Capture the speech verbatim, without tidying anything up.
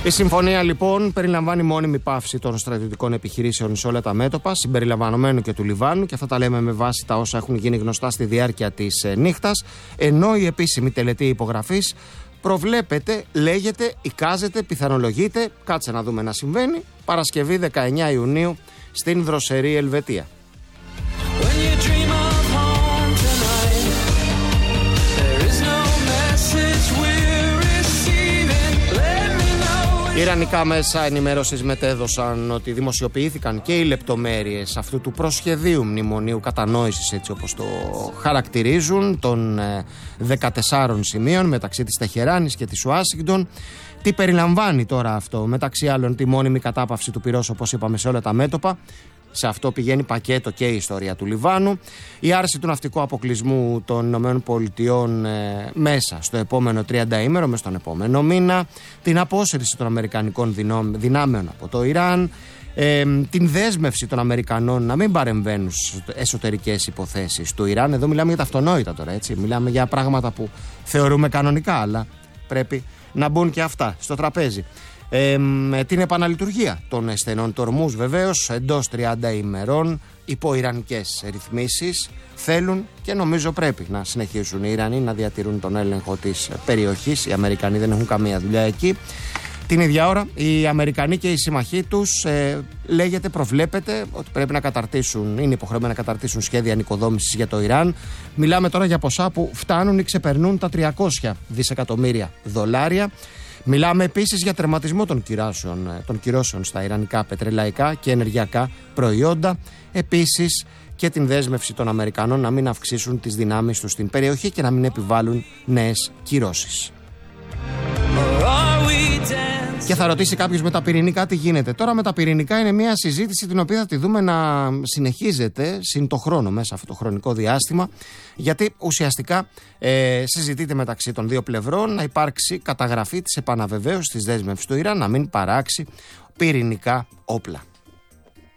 Η συμφωνία λοιπόν περιλαμβάνει μόνιμη πάυση των στρατιωτικών επιχειρήσεων σε όλα τα μέτωπα, συμπεριλαμβανομένου και του Λιβάνου, και αυτά τα λέμε με βάση τα όσα έχουν γίνει γνωστά στη διάρκεια της νύχτας, ενώ η επίσημη τελετή υπογραφής προβλέπεται, λέγεται, εικάζεται, πιθανολογείται, κάτσε να δούμε να συμβαίνει, Παρασκευή δεκαεννιά Ιουνίου στην Δροσερή, Ελβετία. Ιρανικά μέσα ενημέρωσης μετέδωσαν ότι δημοσιοποιήθηκαν και οι λεπτομέρειες αυτού του προσχεδίου μνημονίου κατανόησης, έτσι όπως το χαρακτηρίζουν, των δεκατεσσάρων σημείων μεταξύ της Τεχεράνης και της Ουάσιγκτον. Τι περιλαμβάνει τώρα αυτό? Μεταξύ άλλων τη μόνιμη κατάπαυση του πυρός, όπως είπαμε, σε όλα τα μέτωπα. Σε αυτό πηγαίνει πακέτο και η ιστορία του Λιβάνου. Η άρση του ναυτικού αποκλεισμού των ΗΠΑ ε, μέσα στο επόμενο τριανταήμερο, μέσα στον επόμενο μήνα. Την απόσυρση των Αμερικανικών δυνάμεων από το Ιράν. Ε, την δέσμευση των Αμερικανών να μην παρεμβαίνουν στις εσωτερικές υποθέσεις του Ιράν. Εδώ μιλάμε για τα αυτονόητα τώρα, έτσι. Μιλάμε για πράγματα που θεωρούμε κανονικά, αλλά πρέπει να μπουν και αυτά στο τραπέζι. Ε, την επαναλειτουργία των στενών τορμούς, βεβαίως, εντός τριάντα ημερών, υπό ιρανικές ρυθμίσεις. Θέλουν και νομίζω πρέπει να συνεχίσουν οι Ιρανοί να διατηρούν τον έλεγχο της περιοχής. Οι Αμερικανοί δεν έχουν καμία δουλειά εκεί. Την ίδια ώρα οι Αμερικανοί και οι συμμαχοί τους ε, λέγεται, προβλέπεται ότι πρέπει να καταρτήσουν, είναι υποχρεωμένοι να καταρτήσουν σχέδια ανοικοδόμησης για το Ιράν. Μιλάμε τώρα για ποσά που φτάνουν ή ξεπερνούν τα τριακόσια δισεκατομμύρια δολάρια. Μιλάμε επίσης για τερματισμό των κυρώσεων, των κυρώσεων στα ιρανικά πετρελαϊκά και ενεργειακά προϊόντα. Επίσης και την δέσμευση των Αμερικανών να μην αυξήσουν τις δυνάμεις τους στην περιοχή και να μην επιβάλλουν νέες κυρώσεις. Και θα ρωτήσει κάποιος, με τα πυρηνικά τι γίνεται? Τώρα με τα πυρηνικά είναι μια συζήτηση την οποία θα τη δούμε να συνεχίζεται συν το χρόνο, μέσα αυτό το χρονικό διάστημα, γιατί ουσιαστικά ε, συζητείται μεταξύ των δύο πλευρών να υπάρξει καταγραφή της επαναβεβαίωσης της δέσμευσης του Ιράν να μην παράξει πυρηνικά όπλα.